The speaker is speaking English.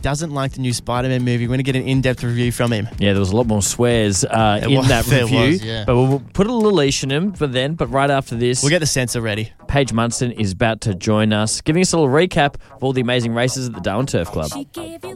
doesn't like the new Spider-Man movie. We're going to get an in-depth review from him. Yeah, there was a lot more swears in that review. But we'll put a little leash in him for then. But right after this, we'll get the censor ready. Paige Munson is about to join us, giving us a little recap of all the amazing races at the Darwin Turf Club.